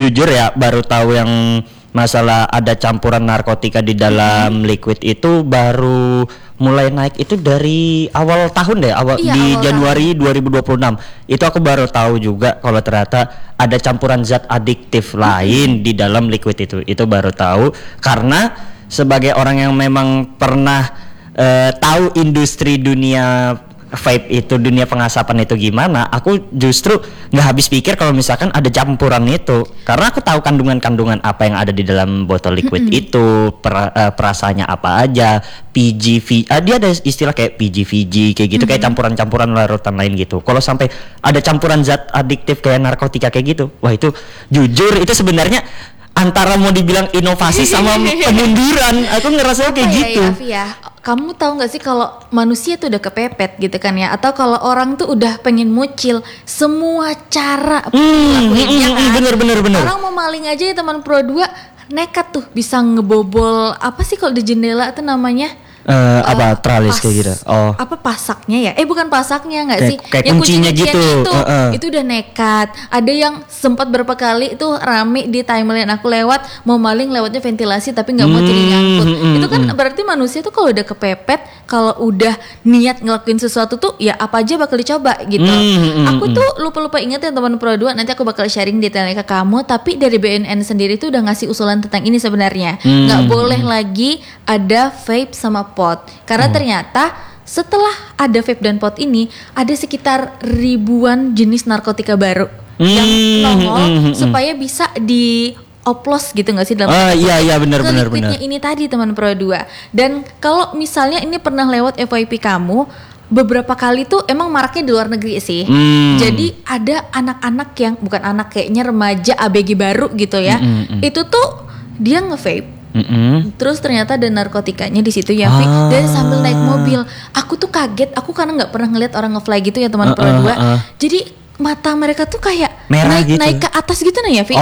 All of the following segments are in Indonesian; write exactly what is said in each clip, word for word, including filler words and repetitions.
jujur ya baru tahu yang masalah ada campuran narkotika di dalam hmm. liquid itu baru mulai naik itu dari awal tahun deh, awal iya, di awal Januari tahun. dua ribu dua puluh enam. Itu aku baru tahu juga kalau ternyata ada campuran zat adiktif hmm. lain di dalam liquid itu. Itu baru tahu karena sebagai orang yang memang pernah uh, tahu industri dunia vape itu, dunia pengasapan itu gimana, aku justru nggak habis pikir kalau misalkan ada campuran itu, karena aku tahu kandungan-kandungan apa yang ada di dalam botol liquid mm-hmm. itu, per, uh, perasanya apa aja, P G V, uh, dia ada istilah kayak P G V G kayak gitu, mm-hmm. kayak campuran-campuran larutan lain gitu. Kalau sampai ada campuran zat adiktif kayak narkotika kayak gitu, wah itu jujur itu sebenarnya antara mau dibilang inovasi sama kemunduran. Aku ngerasa kayak ya, gitu. Ya, ya. Kamu tahu nggak sih kalau manusia tuh udah kepepet gitu kan ya? Atau kalau orang tuh udah pengen mucil, semua cara hmm, lakuinnya hmm, kan. Bener bener bener. Orang mau maling aja ya teman Pro dua nekat tuh bisa ngebobol apa sih kalau di jendela tuh namanya? Uh, apa uh, tralis pas, kayak gitu. Oh. Apa pasaknya ya? Eh bukan pasaknya enggak sih? Kayak yang kuncinya gitu. Itu, uh, uh. itu udah nekat. Ada yang sempat berapa kali itu rame di timeline aku lewat mau maling lewatnya ventilasi tapi enggak mau hmm, jadi nyangkut. Hmm, itu kan hmm. berarti manusia tuh kalau udah kepepet, kalau udah niat ngelakuin sesuatu tuh ya apa aja bakal dicoba gitu. Hmm, aku hmm, tuh lupa-lupa inget ya teman Pro dua, nanti aku bakal sharing detailnya ke kamu, tapi dari B N N sendiri tuh udah ngasih usulan tentang ini sebenarnya. Enggak hmm. boleh lagi ada vape sama pot. Karena oh. ternyata setelah ada vape dan pot ini ada sekitar ribuan jenis narkotika baru mm, yang nongol mm, mm, supaya bisa di oplos gitu nggak sih dalam oh, iya iya benar benar benar. Ini tadi teman Pro dua. Dan kalau misalnya ini pernah lewat F Y P kamu beberapa kali tuh emang maraknya di luar negeri sih. Mm. Jadi ada anak-anak yang bukan anak kayaknya remaja A B G baru gitu ya. Mm, mm, mm. Itu tuh dia nge-vape. Mm-hmm. Terus ternyata ada narkotikanya di situ ya, ah. dan sambil naik mobil, aku tuh kaget, aku karena nggak pernah ngeliat orang nge-fly gitu ya teman uh, Pro dua, uh, uh. jadi mata mereka tuh kayak merah naik, gitu, naik ke atas gitu nah ya, Vi. Oh,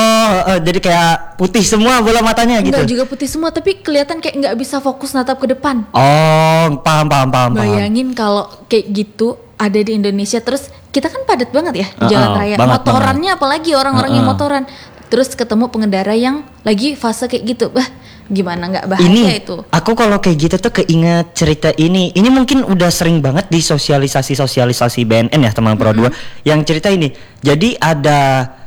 uh, jadi kayak putih semua bola matanya gitu. Enggak juga putih semua, tapi kelihatan kayak nggak bisa fokus natap ke depan. Oh, paham paham paham. Bayangin kalau kayak gitu ada di Indonesia, terus kita kan padat banget ya di uh, jalan raya, banget, motorannya banget. Apalagi orang-orang uh, uh. yang motoran. Terus ketemu pengendara yang lagi fase kayak gitu, bah gimana nggak bahaya ini, itu? Aku kalau kayak gitu tuh keinget cerita ini. Ini mungkin udah sering banget di sosialisasi-sosialisasi B N N ya teman Pro dua. Mm-hmm. Yang cerita ini, jadi ada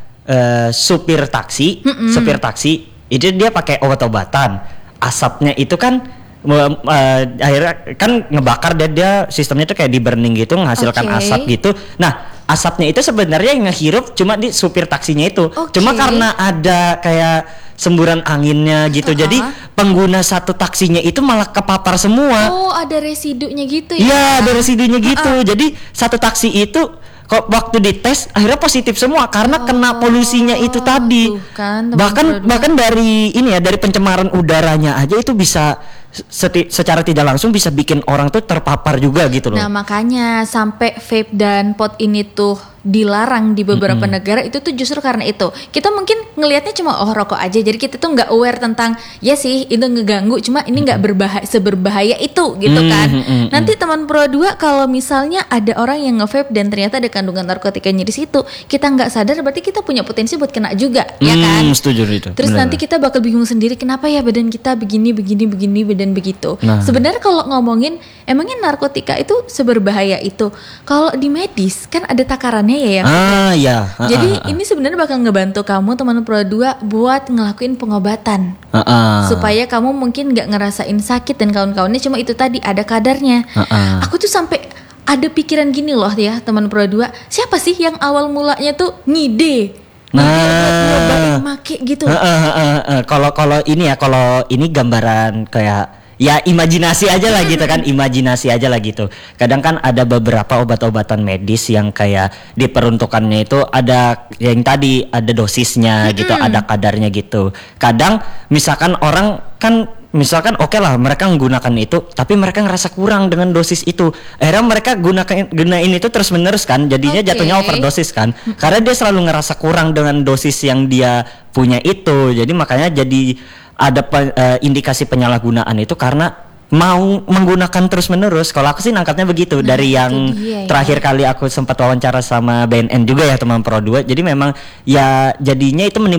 uh, supir taksi, mm-hmm. supir taksi itu dia pakai obat-obatan. Asapnya itu kan uh, uh, akhirnya kan ngebakar, dia dia sistemnya tuh kayak di burning gitu, menghasilkan okay. asap gitu. Nah asapnya itu sebenarnya yang ngehirup cuma di supir taksinya itu. Okay. Cuma karena ada kayak semburan anginnya gitu. Uh-huh. Jadi pengguna satu taksinya itu malah kepapar semua. Oh, ada residunya gitu ya. Iya, ada residunya gitu. Uh-uh. Jadi satu taksi itu kok waktu dites akhirnya positif semua karena oh, kena polusinya itu tadi. Kan, bahkan bahkan dari ini ya, dari pencemaran udaranya aja itu bisa Seti, secara tidak langsung bisa bikin orang tuh terpapar juga gitu loh. Nah makanya sampai vape dan pot ini tuh dilarang di beberapa mm-hmm. negara itu tuh justru karena itu. Kita mungkin ngelihatnya cuma oh rokok aja, jadi kita tuh nggak aware tentang ya sih itu ngeganggu, cuma ini nggak berbahaya seberbahaya itu gitu kan. Mm-hmm. Nanti teman Pro dua kalau misalnya ada orang yang nge-vape dan ternyata ada kandungan narkotikanya di situ, kita nggak sadar berarti kita punya potensi buat kena juga, mm, ya kan? Setuju itu. Terus bener. Nanti kita bakal bingung sendiri kenapa ya badan kita begini begini begini dan begitu. Nah. Sebenarnya kalau ngomongin emangnya narkotika itu seberbahaya itu? Kalau di medis kan ada takarannya ya ya. Ah ya. Jadi ah, ah, ini sebenarnya bakal ngebantu kamu teman Pro dua buat ngelakuin pengobatan. Ah, ah. Supaya kamu mungkin nggak ngerasain sakit dan kawan-kawannya, cuma itu tadi ada kadarnya. Ah, ah. Aku tuh sampai ada pikiran gini loh ya teman Pro dua. Siapa sih yang awal mulanya tuh ngide? Nah, make gitu. Kalau kalau ini ya, kalau ini gambaran kayak ya imajinasi aja lah gitu kan, imajinasi aja lah gitu. Kadang kan ada beberapa obat-obatan medis yang kayak diperuntukannya itu ada yang tadi ada dosisnya gitu, ada kadarnya gitu. Kadang misalkan orang kan misalkan oke okay lah mereka menggunakan itu, tapi mereka ngerasa kurang dengan dosis itu. Akhirnya mereka gunakan gunain itu terus menerus kan, jadinya okay. jatuhnya overdosis kan. Karena dia selalu ngerasa kurang dengan dosis yang dia punya itu. Jadi makanya jadi ada pe, uh, indikasi penyalahgunaan itu karena mau menggunakan terus menerus. Kalau aku sih nangkapnya begitu. Nah, dari yang dia, terakhir ya. kali aku sempat wawancara sama B N N juga ya teman Pro dua. Jadi memang ya jadinya itu menimbulkan